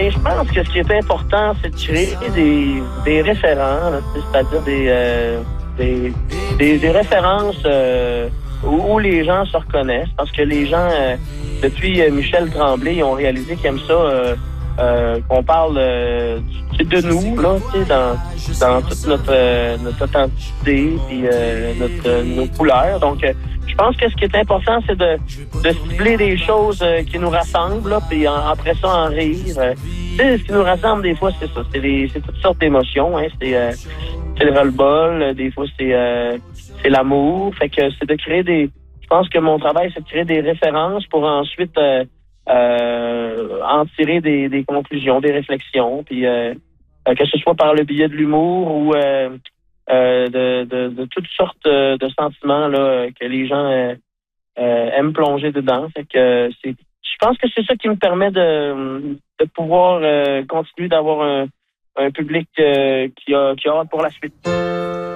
Ben, je pense que ce qui est important, c'est de créer des référents, là, c'est-à-dire des références où les gens se reconnaissent. Parce que les gens, depuis Michel Tremblay, ils ont réalisé qu'ils aiment ça, qu'on parle de nous, là, dans toute notre authenticité et nos couleurs. Donc, je pense que ce qui est important, c'est de cibler des choses qui nous rassemblent, là, puis après ça, en rire. Tu sais, ce qui nous rassemble, des fois, c'est ça. C'est toutes sortes d'émotions. Hein. C'est le ras-le-bol. Des fois, c'est l'amour. Fait que c'est de créer Je pense que mon travail, c'est de créer des références pour ensuite en tirer des conclusions, des réflexions, puis que ce soit par le biais de l'humour ou de toutes sortes de sentiments là que les gens aiment plonger dedans. Fait que je pense que c'est ça qui me permet de pouvoir continuer d'avoir un public qui a hâte pour la suite.